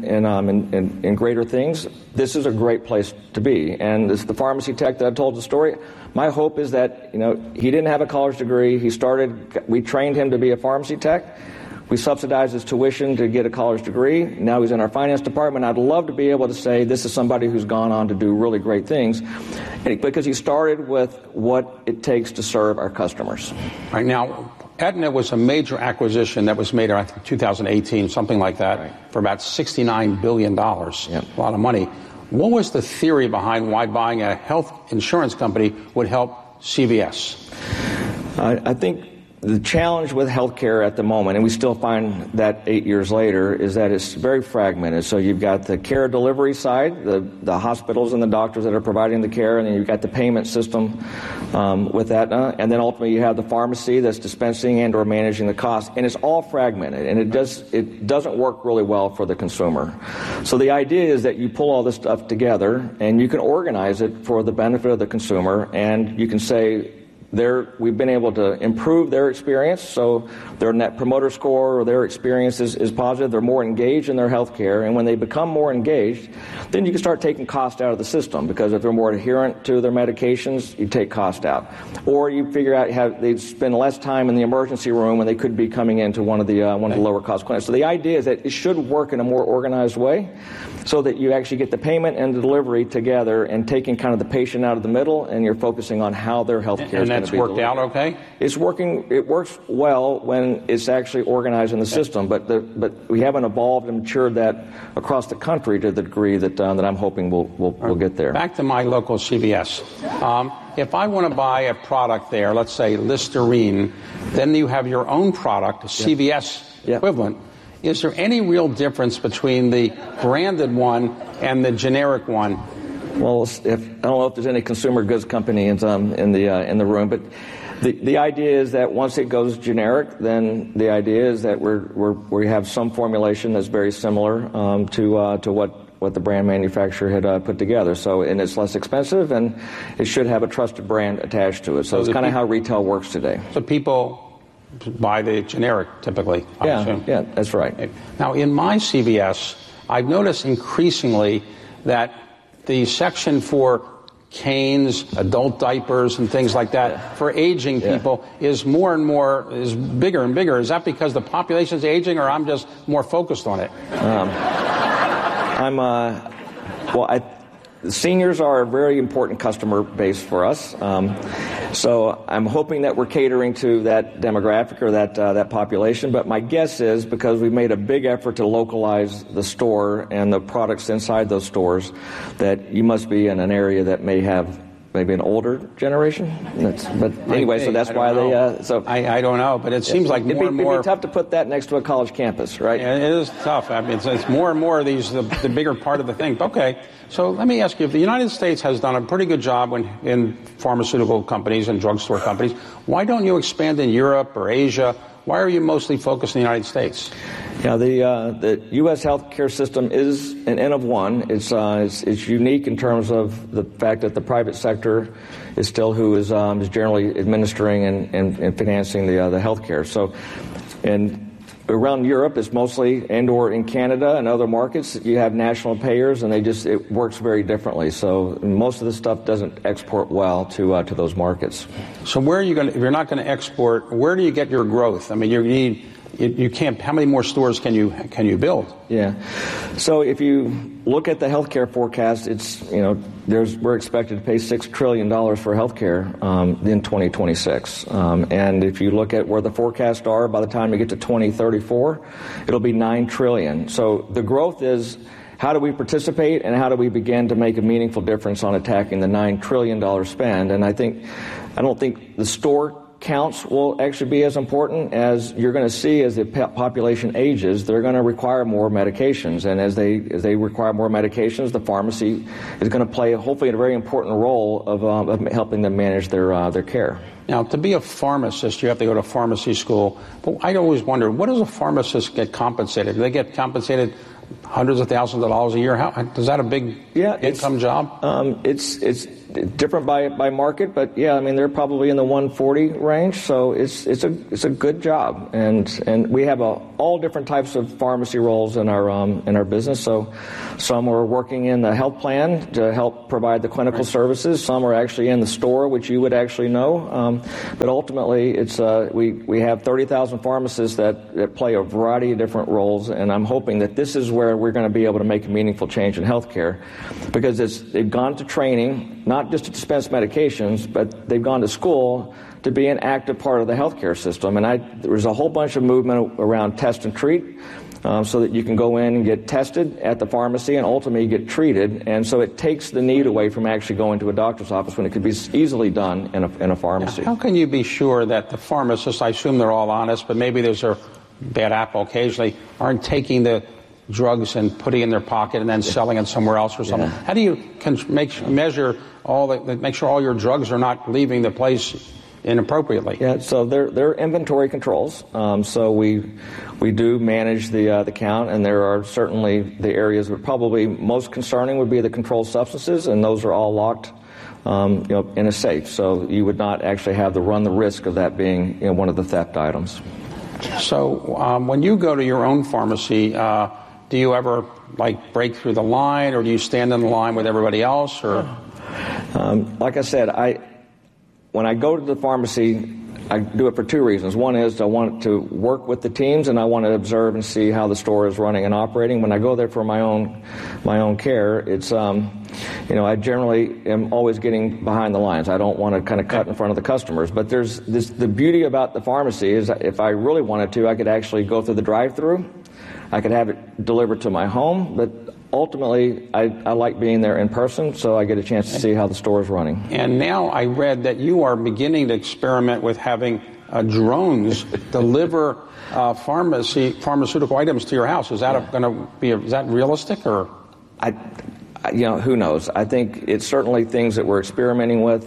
G: greater things, this is a great place to be. And this, the pharmacy tech that I told the story, my hope is that, he didn't have a college degree. We trained him to be a pharmacy tech. We subsidized his tuition to get a college degree. Now he's in our finance department. I'd love to be able to say this is somebody who's gone on to do really great things, because he started with what it takes to serve our customers.
F: Right now, Aetna was a major acquisition that was made in 2018, something like that, right, for about $69 billion. Yep. A lot of money. What was the theory behind why buying a health insurance company would help CVS?
G: I think the challenge with healthcare at the moment, and we still find that 8 years later, is that it's very fragmented. So you've got the care delivery side, the hospitals and the doctors that are providing the care, and then you've got the payment system with Aetna, and then ultimately you have the pharmacy that's dispensing and or managing the cost, and it's all fragmented, and it doesn't work really well for the consumer. So the idea is that you pull all this stuff together, and you can organize it for the benefit of the consumer, and you can say, we've been able to improve their experience, so their net promoter score or their experience is positive. They're more engaged in their health care, and when they become more engaged, then you can start taking cost out of the system, because if they're more adherent to their medications, you take cost out. Or you figure out they spend less time in the emergency room when they could be coming into one of the lower cost clinics. So the idea is that it should work in a more organized way, so that you actually get the payment and the delivery together and taking kind of the patient out of the middle, and you're focusing on how their health care is going to be delivered.
F: And that's worked out okay?
G: It's working. It works well when it's actually organized in the system, but we haven't evolved and matured that across the country to the degree that I'm hoping we'll get there.
F: Back to my local CVS. If I want to buy a product there, let's say Listerine, then you have your own product, a CVS equivalent. Is there any real difference between the branded one and the generic one?
G: Well, I don't know if there's any consumer goods company in the room, but the idea is that once it goes generic, then the idea is that we have some formulation that's very similar to what the brand manufacturer had put together. So, and it's less expensive, and it should have a trusted brand attached to it. So it's kind of how retail works today.
F: So people buy the generic, typically, I assume.
G: Yeah, that's right.
F: Now, in my CVS, I've noticed increasingly that the section for canes, adult diapers, and things like that for aging people is is bigger and bigger. Is that because the population is aging, or I'm just more focused on it?
G: Seniors are a very important customer base for us. So I'm hoping that we're catering to that demographic or that population. But my guess is, because we've made a big effort to localize the store and the products inside those stores, that you must be in an area that may have maybe an older generation. But anyway, so that's why they.
F: I don't know, but it seems like more and more.
G: It'd be tough to put that next to a college campus, right?
F: Yeah, it is tough. I mean, it's more and more of these the bigger part of the thing. Okay, so let me ask you: if the United States has done a pretty good job in pharmaceutical companies and drugstore companies, why don't you expand in Europe or Asia? Why are you mostly focused in the United States?
G: Yeah, the U.S. healthcare system is an N of one. It's unique in terms of the fact that the private sector is still who is generally administering and financing the healthcare. So, and around Europe, it's mostly, and/or in Canada and other markets, you have national payers, and it works very differently. So most of the stuff doesn't export well to those markets.
F: So where are you going? If you're not going to export, where do you get your growth? I mean, you can't. How many more stores can you build?
G: Yeah. So if you look at the healthcare forecast, it's we're expected to pay $6 trillion for healthcare in 2026. And if you look at where the forecasts are, by the time we get to 2034, it'll be $9 trillion. So the growth is, how do we participate, and how do we begin to make a meaningful difference on attacking the $9 trillion spend? And I don't think the store counts will actually be as important as you're going to see as the population ages. They're going to require more medications, and as they require more medications, the pharmacy is going to play hopefully a very important role of helping them manage their care.
F: Now, to be a pharmacist, you have to go to pharmacy school. But I always wondered, what does a pharmacist get compensated? Do they get compensated hundreds of thousands of dollars a year? Is that a big income job?
G: It's different by market, but yeah, I mean they're probably in the 140 range, so it's a good job, and we have all different types of pharmacy roles in our business. So some are working in the health plan to help provide the clinical services. Some are actually in the store, which you would actually know. But ultimately, it's we have 30,000 pharmacists that play a variety of different roles, and I'm hoping that this is where we're going to be able to make a meaningful change in healthcare, because they've gone to training, not just to dispense medications, but they've gone to school to be an active part of the healthcare system. And there's a whole bunch of movement around test and treat, so that you can go in and get tested at the pharmacy and ultimately get treated. And so it takes the need away from actually going to a doctor's office when it could be easily done in a pharmacy.
F: Now, how can you be sure that the pharmacists, I assume they're all honest, but maybe there's a bad apple occasionally, aren't taking the drugs and putting it in their pocket and then selling it somewhere else or something? How do you make sure all your drugs are not leaving the place inappropriately?
G: Yeah, so they're inventory controls. So we do manage the count, and there are certainly the areas that probably most concerning would be the controlled substances, and those are all locked in a safe. So you would not actually have to run the risk of that being one of the theft items.
F: So when you go to your own pharmacy, do you ever break through the line, or do you stand in the line with everybody else? Or
G: like I said, when I go to the pharmacy, I do it for two reasons. One is I want to work with the teams, and I want to observe and see how the store is running and operating. When I go there for my own care, it's I generally am always getting behind the lines. I don't want to kind of cut in front of the customers. But there's the beauty about the pharmacy is if I really wanted to, I could actually go through the drive-through. I could have it delivered to my home, but ultimately, I like being there in person, so I get a chance to see how the store is running.
F: And now I read that you are beginning to experiment with having drones deliver pharmaceutical items to your house. Is that is that realistic, or?
G: Who knows? I think it's certainly things that we're experimenting with.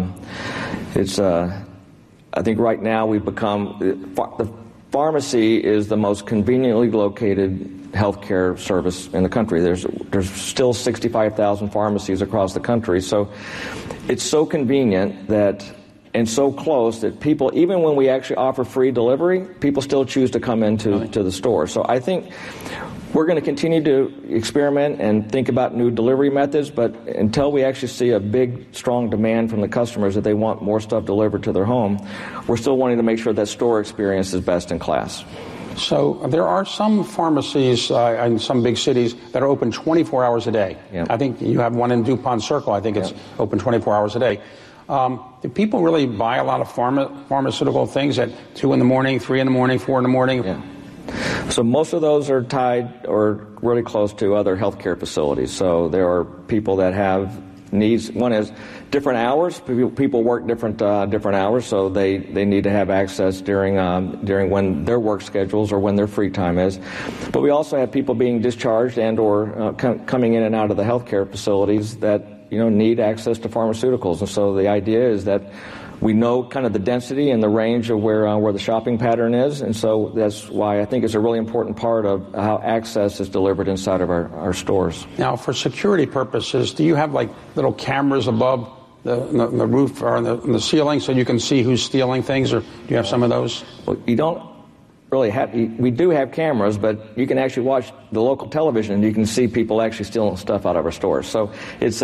G: I think right now we've become the pharmacy is the most conveniently located healthcare service in the country. There's still 65,000 pharmacies across the country, so it's so convenient and so close that people, even when we actually offer free delivery, people still choose to come into the store. So I think we're going to continue to experiment and think about new delivery methods, but until we actually see a big, strong demand from the customers that they want more stuff delivered to their home, we're still wanting to make sure that store experience is best in class.
F: So there are some pharmacies in some big cities that are open 24 hours a day.
G: Yep.
F: I think you have one in DuPont Circle. I think it's open 24 hours a day. Do people really buy a lot of pharmaceutical things at 2 in the morning, 3 in the morning, 4 in the morning?
G: Yeah. So most of those are tied or really close to other healthcare facilities. So there are people that have needs. One is different hours. People work different hours, so they need to have access during when their work schedules or when their free time is. But we also have people being discharged and or coming in and out of the healthcare facilities that need access to pharmaceuticals. And so the idea is that we know kind of the density and the range of where the shopping pattern is, and so that's why I think it's a really important part of how access is delivered inside of our stores.
F: Now, for security purposes, do you have little cameras above the roof or on the ceiling so you can see who's stealing things, or do you have some of those?
G: Well, you don't really have. We do have cameras, but you can actually watch the local television and you can see people actually stealing stuff out of our stores. So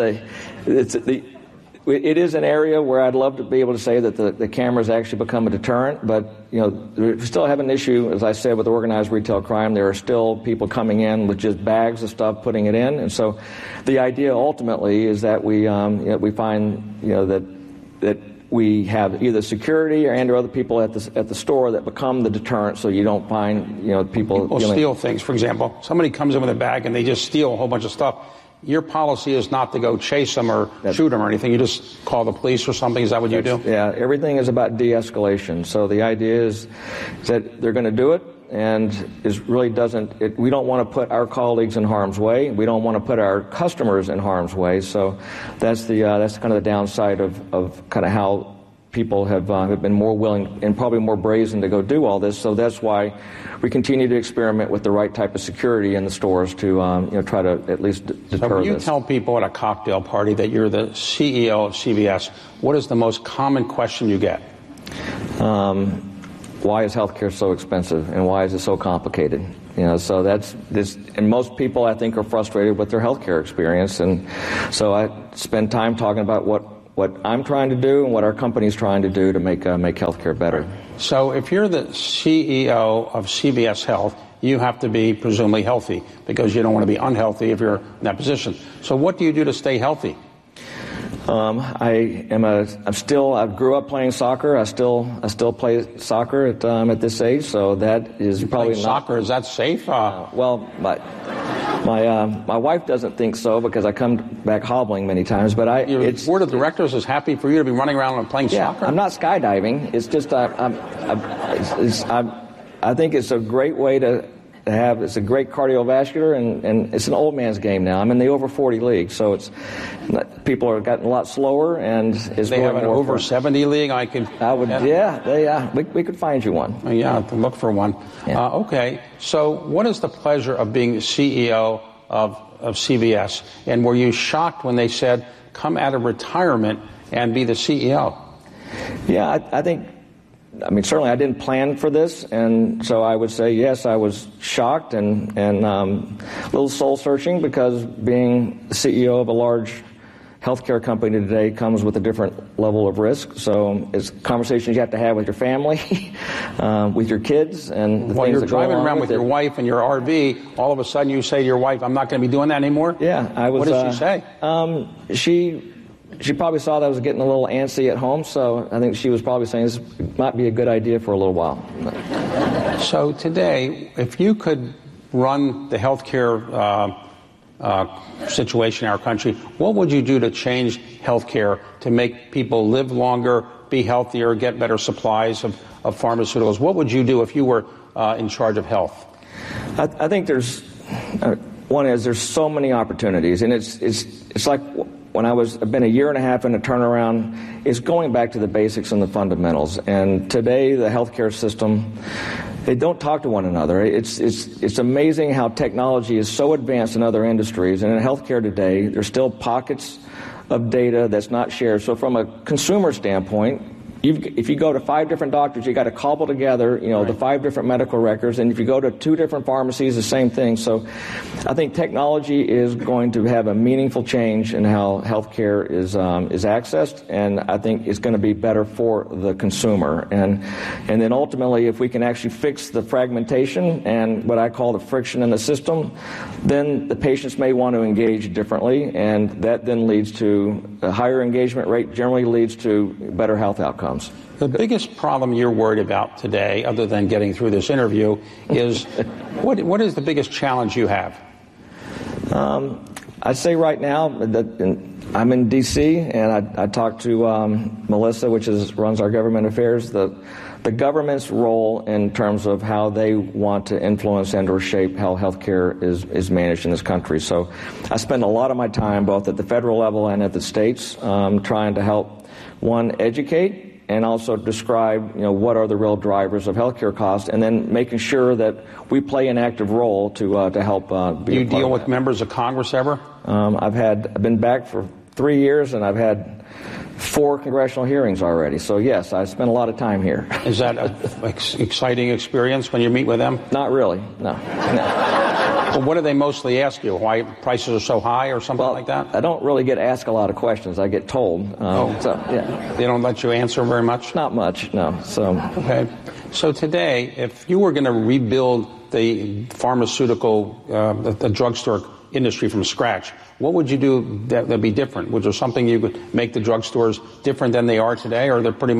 G: it is an area where I'd love to be able to say that the cameras actually become a deterrent, but we still have an issue, as I said, with organized retail crime. There are still people coming in with just bags of stuff, putting it in, and so the idea ultimately is that we find that we have either security or other people at the store that become the deterrent, so you don't find people
F: steal things. For example, somebody comes in with a bag and they just steal a whole bunch of stuff. your policy is not to go chase them or shoot them or anything. You just call the police or something. Is that what you do?
G: Yeah, everything is about de-escalation. So the idea is that they're going to do it, and it really doesn't. We don't want to put our colleagues in harm's way. We don't want to put our customers in harm's way. So that's kind of the downside of kind of how people have been more willing and probably more brazen to go do all this. So that's why we continue to experiment with the right type of security in the stores to try to at least deter this.
F: So when you tell people at a cocktail party that you're the CEO of CVS, what is the most common question you get?
G: Why is healthcare so expensive, and why is it so complicated? So that's this, and most people I think are frustrated with their healthcare experience, and so I spend time talking about what I'm trying to do and what our company's trying to do to make healthcare better.
F: So if you're the CEO of CVS Health, you have to be presumably healthy because you don't want to be unhealthy if you're in that position. So what do you do to stay healthy?
G: I grew up playing soccer. I still play soccer at this age, so that is probably not.
F: Soccer, is that safe?
G: Well, my wife doesn't think so because I come back hobbling many times. But
F: your board of directors is happy for you to be running around and playing soccer.
G: I'm not skydiving. It's just I think it's a great way to have. It's a great cardiovascular, and it's an old man's game now. I'm in the over 40 league, so people are gotten a lot slower, and
F: they have an over 70 league.
G: We could find you one.
F: Yeah, look for one.
G: Yeah.
F: Okay, so what is the pleasure of being CEO of CVS? And were you shocked when they said, come out of retirement and be the CEO?
G: Yeah, I think. I mean, certainly I didn't plan for this, and so I would say, yes, I was shocked and a little soul-searching because being CEO of a large healthcare company today comes with a different level of risk. So it's conversations you have to have with your family, with your kids, and
F: while you're driving around with your wife and your RV, all of a sudden you say to your wife, I'm not going to be doing that anymore?
G: Yeah, I was.
F: What did she say?
G: She probably saw that I was getting a little antsy at home, so I think she was probably saying this might be a good idea for a little while.
F: So today, if you could run the healthcare situation in our country, what would you do to change healthcare to make people live longer, be healthier, get better supplies of pharmaceuticals? What would you do if you were in charge of health?
G: I think there's so many opportunities, and it's like. When I've been a year and a half in a turnaround, it's going back to the basics and the fundamentals. And today, the healthcare system, they don't talk to one another. It's amazing how technology is so advanced in other industries. And in healthcare today, there's still pockets of data that's not shared. So from a consumer standpoint, if you go to 5 different doctors, you got to cobble together, the 5 different medical records. And if you go to 2 different pharmacies, the same thing. So I think technology is going to have a meaningful change in how healthcare is accessed, and I think it's going to be better for the consumer. And then ultimately, if we can actually fix the fragmentation and what I call the friction in the system, then the patients may want to engage differently, and that then leads to a higher engagement rate, generally leads to better health outcomes.
F: The biggest problem you're worried about today, other than getting through this interview, is what is the biggest challenge you have?
G: I'd say right now that I'm in D.C. and I talked to Melissa, which runs our government affairs. The government's role in terms of how they want to influence and or shape how healthcare is managed in this country. So I spend a lot of my time both at the federal level and at the states trying to help, one, educate, and also describe, what are the real drivers of healthcare costs, and then making sure that we play an active role to help.
F: Do you deal with members of Congress ever?
G: I've been back for 3 years, and I've had 4 congressional hearings already. So yes, I spent a lot of time here.
F: Is that an exciting experience when you meet with them?
G: Not really. No.
F: Well, what do they mostly ask you? Why prices are so high or something like that?
G: I don't really get asked a lot of questions. I get told. So, yeah.
F: They don't let you answer very much?
G: Not much, no. So.
F: Okay. So today, if you were going to rebuild the pharmaceutical, the drugstore industry from scratch, what would you do that would be different? Was there something you could make the drugstores different than they are today, or they're pretty much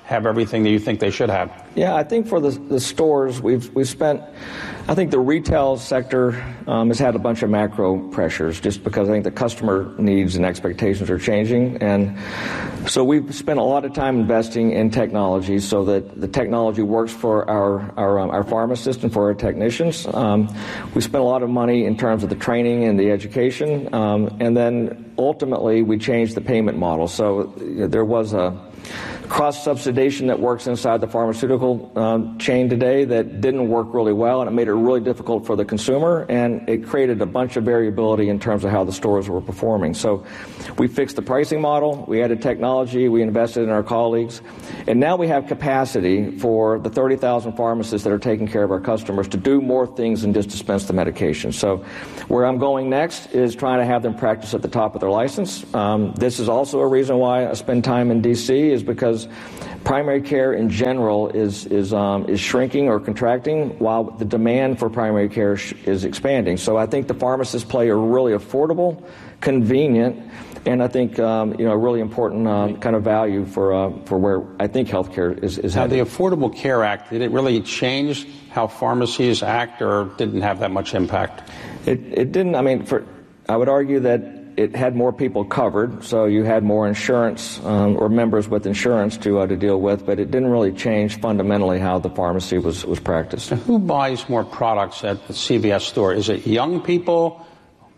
F: have everything that you think they should have?
G: Yeah, I think for the stores, we've spent, I think the retail sector has had a bunch of macro pressures just because I think the customer needs and expectations are changing. And so we've spent a lot of time investing in technology so that the technology works for our pharmacists and for our technicians. We spent a lot of money in terms of the training and the education. And then ultimately we changed the payment model. So there was a cross-subsidization that works inside the pharmaceutical chain today that didn't work really well, and it made it really difficult for the consumer, and it created a bunch of variability in terms of how the stores were performing. So we fixed the pricing model, we added technology, we invested in our colleagues, and now we have capacity for the 30,000 pharmacists that are taking care of our customers to do more things than just dispense the medication. So where I'm going next is trying to have them practice at the top of their license. This is also a reason why I spend time in D.C. is because primary care in general is shrinking or contracting while the demand for primary care is expanding. So I think the pharmacists play a really affordable, convenient, and I think really important kind of value for where I think healthcare is headed.
F: Now, the Affordable Care Act, did it really change how pharmacies act, or didn't have that much impact?
G: It didn't. I mean, I would argue that it had more people covered, so you had more insurance or members with insurance to deal with, but it didn't really change fundamentally how the pharmacy was practiced.
F: Now, who buys more products at the CVS store? Is it young people,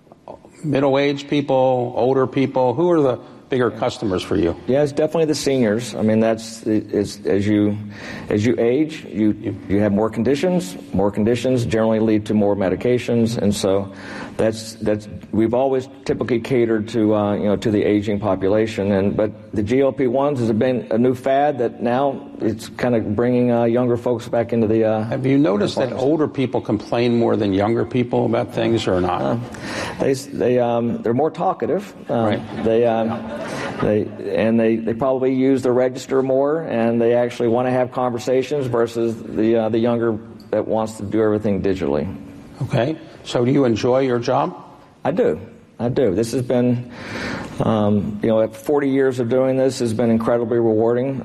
F: middle-aged people, older people? Who are the bigger customers for you?
G: Yeah, it's definitely the seniors. I mean, as you age, you have more conditions. More conditions generally lead to more medications, and so that's we've always typically catered to to the aging population. But the GLP-1s has been a new fad that now it's kind of bringing younger folks back into the.
F: Have you noticed that older people complain more than younger people about things, or not?
G: They're more talkative.
F: Right.
G: They probably use the register more, and they actually want to have conversations versus the younger that wants to do everything digitally.
F: Okay. So do you enjoy your job?
G: I do. This has been, 40 years of doing this has been incredibly rewarding.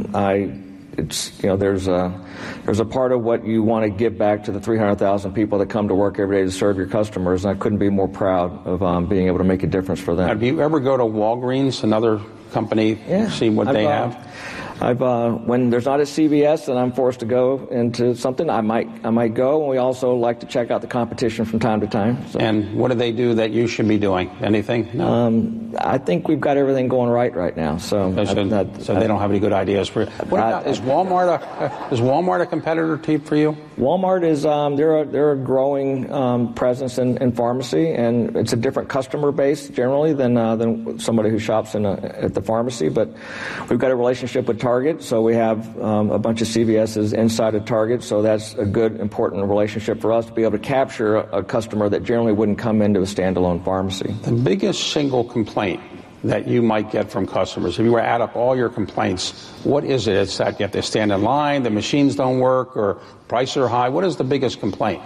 G: There's a part of what you want to give back to the 300,000 people that come to work every day to serve your customers, and I couldn't be more proud of being able to make a difference for them.
F: Have you ever go to Walgreens, another company, see what they have?
G: When there's not a CVS and I'm forced to go into something, I might go, and we also like to check out the competition from time to time. So.
F: And what do they do that you should be doing? Anything? No?
G: I think we've got everything going right now. So
F: they don't have any good ideas for you. Is Walmart a competitor for you?
G: Walmart is they're a growing presence in pharmacy, and it's a different customer base generally than somebody who shops at the pharmacy. But we've got a relationship with Target, so we have a bunch of CVS's inside of Target, so that's a good, important relationship for us to be able to capture a customer that generally wouldn't come into a standalone pharmacy.
F: The biggest single complaint that you might get from customers, if you were to add up all your complaints, what is it? It's that you have to stand in line, the machines don't work, or prices are high. What is the biggest complaint?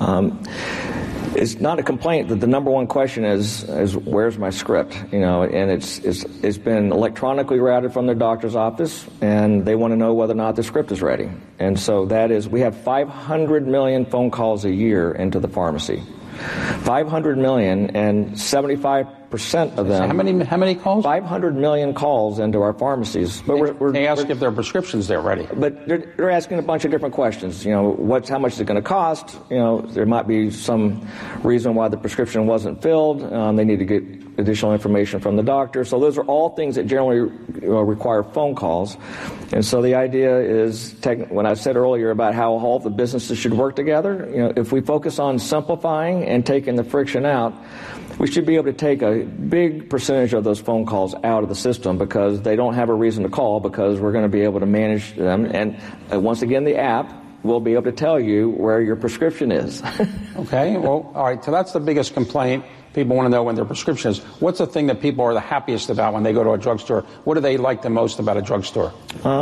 G: It's not a complaint. The number one question is where's my script? And it's been electronically routed from their doctor's office, and they want to know whether or not the script is ready. And so we have 500 million phone calls a year into the pharmacy. 500 million, and 75% of them.
F: How many calls?
G: 500 million calls into our pharmacies. But
F: they ask if their prescriptions they're ready.
G: But they're asking a bunch of different questions. How much is it going to cost? There might be some reason why the prescription wasn't filled. They need to get additional information from the doctor. So those are all things that generally require phone calls. And so the idea is, when I said earlier about how all the businesses should work together, if we focus on simplifying and taking the friction out, we should be able to take a big percentage of those phone calls out of the system because they don't have a reason to call, because we're going to be able to manage them. And once again, the app will be able to tell you where your prescription is.
F: Okay. Well, all right. So that's the biggest complaint. People want to know when their prescription is. What's the thing that people are the happiest about when they go to a drugstore? What do they like the most about a drugstore?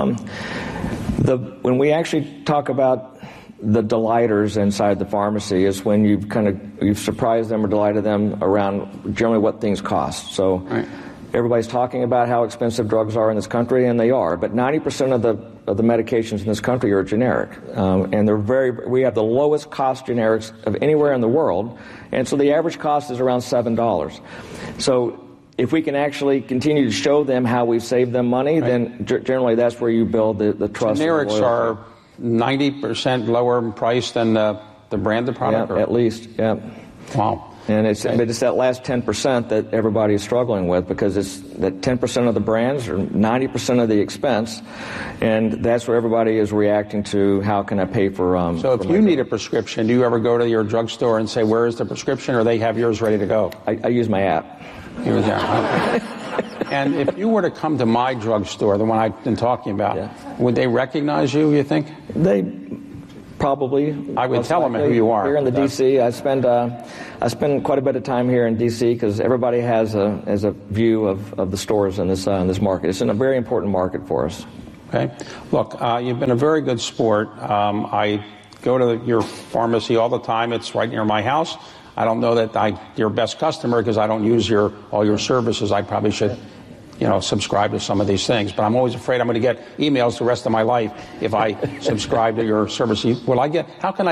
G: When we actually talk about the delighters inside the pharmacy is when you've surprised them or delighted them around generally what things cost. So Everybody's talking about how expensive drugs are in this country, and they are. But 90% of the medications in this country are generic, and we have the lowest cost generics of anywhere in the world, and so the average cost is around $7. So if we can actually continue to show them how we've saved them money, then generally that's where you build the trust.
F: Generics are 90% lower in price than the branded product?
G: Yeah, at least, yeah.
F: Wow.
G: And it's that last 10% that everybody is struggling with, because it's that 10% of the brands or 90% of the expense, and that's where everybody is reacting to, how can I pay for...
F: So if you need a prescription, do you ever go to your drugstore and say, where is the prescription, or they have yours ready to go?
G: I use my app.
F: Use your app. And if you were to come to my drugstore, the one I've been talking about, would they recognize you, you think?
G: They... Probably.
F: I would tell them who you are.
G: Here in the D.C., I spend quite a bit of time here in D.C. because everybody has a view of the stores in this market. It's a very important market for us.
F: Okay. Look, you've been a very good sport. I go to your pharmacy all the time. It's right near my house. I don't know that I'm your best customer because I don't use all your services. I probably should subscribe to some of these things, but I'm always afraid I'm going to get emails the rest of my life if I subscribe to your service. How can I